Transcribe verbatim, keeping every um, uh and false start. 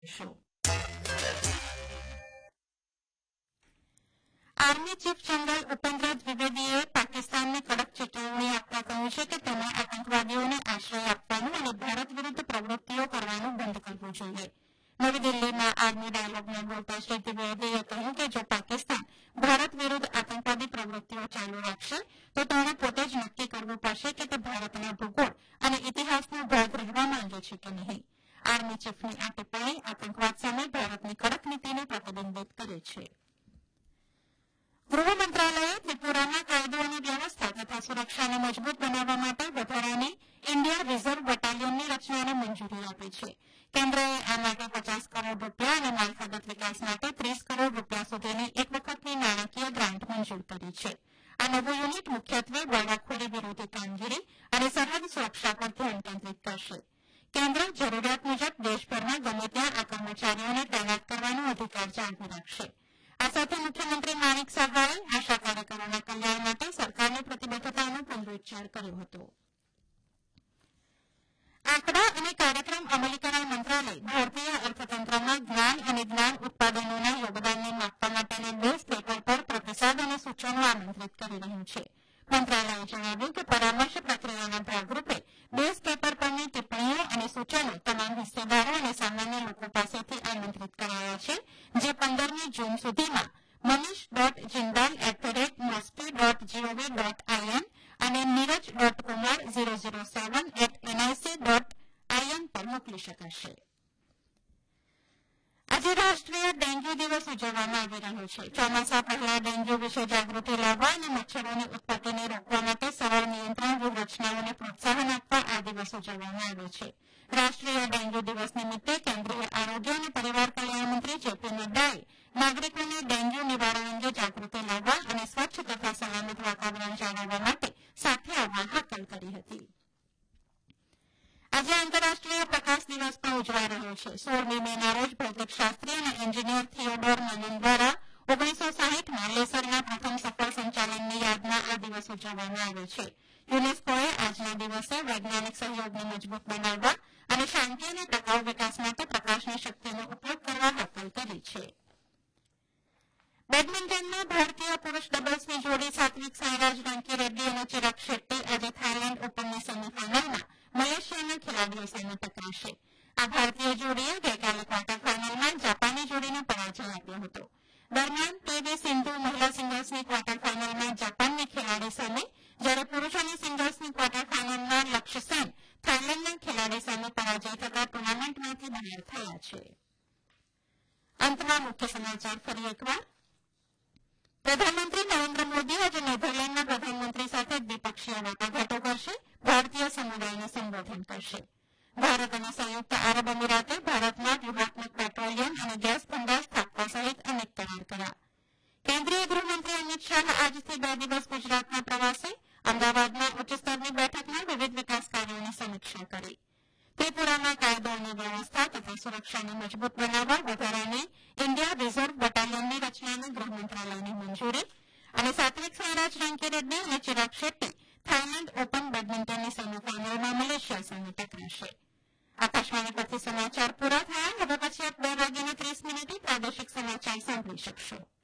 Army chief general Upendra દ્વિવેદીએ પાકિસ્તાનને કડક ચેતવણી આપતા કહ્યું છે કે તેણે આતંકવાદીઓને આશ્રય આપવાનું અને ભારત વિરુદ્ધ પ્રવૃત્તિઓ કરવાનું બંધ કરવું જોઈએ. નવી દિલ્હીમાં આર્મી ડાયલોગમાં બોલતા શ્રી દ્વિવેદીએ કહ્યું કે જો પાકિસ્તાન ભારત વિરુદ્ધ આતંકવાદી પ્રવૃત્તિઓ ચાલુ રાખશે તો તેણે પોતે જ નક્કી કરવું પડશે કે તે ભારતના ભૂગોળ અને ઇતિહાસનો ભાગ રહેવા માંગે છે કે નહીં. આર્મી ચીફની આ ટિપ્પણી આતંકવાદ સામે ભારતની કડક નીતિને પ્રતિબિંબિત કરે છે. ગૃહ મંત્રાલયે ત્રિપુરામાં કાયદો અને વ્યવસ્થા તથા સુરક્ષાને મજબૂત બનાવવા માટે વધારાની ઇન્ડિયા રિઝર્વ બટાલિયનની રચનાને મંજૂરી આપી છે. કેન્દ્રએ આ માટે પચાસ કરોડ રૂપિયા અને માળખાગત વિકાસ માટે ત્રીસ કરોડ રૂપિયા સુધીની એક વખતની નાણાકીય ગ્રાન્ટ મંજૂર કરી છે. આ નવું યુનિટ મુખ્યત્વે બળવાખોરી વિરોધી કામગીરી અને સરહદ સુરક્ષા પર ધ્યાન કેન્દ્રિત કરશે. કેન્દ્ર જરૂરિયાત મુજબ દેશભરમાં ગમે ત્યાં આ કર્મચારીઓને તૈનાત કરવાનો અધિકાર જાળવી રાખશે. આ સાથે મુખ્યમંત્રી માણિક સાહાએ આશા કાર્યકરોના કલ્યાણ માટે સરકારની પ્રતિબદ્ધતાનો પુનરુચ્ચાર કર્યો હતો. આંકડા અને કાર્યક્રમ અમલીકરણ મંત્રાલય ભારતીય અર્થતંત્રમાં જ્ઞાન અને જ્ઞાન ઉત્પાદનોના યોગદાનને માપવા માટેના બેઝ પેપર પર પ્રતિસાદ અને સૂચનો આમંત્રિત કરી રહ્યું છે. મંત્રાલયે જણાવ્યું કે પરામર્શ પ્રક્રિયાના ભાગરૂપે બેઝ પેપર પરની ટિપ્પણીઓ અને સૂચનો તમામ હિસ્સેદારો અને સામાન્ય લોકો પાસેથી આમંત્રિત કરાયા છે, જે પંદરમી જૂન સુધીમાં Manish dot Jindal at the rate મોસ્પી dot GOV dot IN અને Neeraj dot Kumar zero zero seven at NIC dot IN પર મોકલી શકાશે. આજે રાષ્ટ્રીય ડેન્ગ્યુ દિવસ ઉજવવામાં આવી રહ્યો છે. ચોમાસા પહેલા ડેન્ગ્યુ વિશે જાગૃતિ લાવવા અને મચ્છરોની ઉત્પત્તિને રોકવા માટે સરળ નિયંત્રણ વ્યૂહરચનાઓને પ્રોત્સાહન આપવા આ દિવસ ઉજવવામાં આવે છે. રાષ્ટ્રીય ડેન્ગ્યુ દિવસ નિમિત્તે કેન્દ્રીય આરોગ્ય અને પરિવાર કલ્યાણ મંત્રી જેપી નડ્ડાએ નાગરિકોને ડેન્ગ્યુ નિવારણ અંગે જાગૃતિ લાવવા અને સ્વચ્છ તથા સલામત વાતાવરણ જાળવવા માટે સાથે આવવા હાકલ કરી હતી. આજે આંતરરાષ્ટ્રીય પ્રકાશ દિવસ પણ ઉજવાઈ રહ્યો છે. સોળમી મેના રોજ ભૌતિકશાસ્ત્રી અને એન્જિનિયર થિયોડોર નનન દ્વારા ઓગણીસો સાહીઠમાં લેસરના પ્રથમ સફળ સંચાલનની યાદમાં આ દિવસ ઉજવવામાં આવે છે. યુનેસ્કોએ આજના દિવસે વૈજ્ઞાનિક સહયોગને મજબૂત બનાવવા અને શાંતિ અને ટકાઉ વિકાસ માટે પ્રકાશની શક્તિનો ઉપયોગ કરવા હાકલ કરી છે. બેડમિન્ટનમાં ભારતીય પુરુષ ડબલ્સની જોડી સાત્વિક સાઈરાજ રાંકીરેડ્ડી અને ચિરાગ શેટ્ટી આજે થાઈલેન્ડ ઓપનની સેમીફાઈનલમાં મલેશિયાના ખેલાડીઓ સામે ટકરાશે. આ ભારતીય જોડીએ ગઈકાલે ક્વાર્ટર ફાઈનલમાં જાપાની જોડીને પરાજય આપ્યો હતો. દરમિયાન પીવી સિંધુ મહિલા સિંગલ્સની ક્વાર્ટર ફાઈનલમાં જાપાનની ખેલાડી સામે, જ્યારે પુરુષોની સિંગલ્સની ક્વાર્ટર ફાઈનલમાં લક્ષ્ય સેન થાઈલેન્ડના ખેલાડી સામે પરાજય થતા ટુર્નામેન્ટમાંથી બહાર થયા છે. અંતમાં મુખ્ય સમાચાર ફરી એકવાર. પ્રધાનમંત્રી નરેન્દ્ર મોદી આજે નેધરલેન્ડના પ્રધાનમંત્રી સાથે દ્વિપક્ષીય વાટાઘાટો કરશે. ભારતીય સમુદાયને સંબોધન કરશે. ભારત અને સંયુક્ત આરબ અમીરાતે ભારતમાં વ્યૂહાત્મક પેટ્રોલિયમ અને ગેસ ભંડાર સ્થાપવા સહિત અનેક કરાર કર્યા. કેન્દ્રીય ગૃહમંત્રી અમિત શાહ આજથી બે દિવસ ગુજરાતના પ્રવાસે અમદાવાદમાં ઉચ્ચ સ્તરની બેઠકમાં વિવિધ વિકાસ કાર્યોની સમીક્ષા કરી. ત્રિપુરામાં કાયદો અને વ્યવસ્થા તથા સુરક્ષાને મજબૂત બનાવવા વધારાની ઇન્ડિયા રિઝર્વ બટાલિયનની રચનાને ગૃહ મંત્રાલયની મંજૂરી અને સાત્વિક સાઈરાજ રાંકીરેડ્ડી અને Chirag Shetty Thailand open બેડમિન્ટનની સેમીફાઈનલમાં Malaysia સામે ટકરાશે. આકાશવાણી પરથી સમાચાર પૂરા થયા. હવે પછી આપ બે વાગ્યાને ત્રીસ મિનિટે પ્રાદેશિક સમાચાર સાંભળી શકશો.